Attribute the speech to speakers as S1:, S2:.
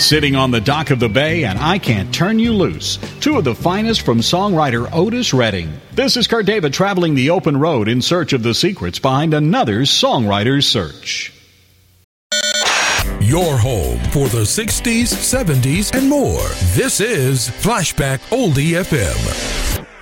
S1: Sitting on the dock of the bay and I Can't Turn You Loose. Two of the finest from songwriter Otis Redding. This is Kurt David traveling the open road in search of the secrets behind another songwriter's search.
S2: Your home for the 60s, 70s, and more. This is Flashback Oldie FM.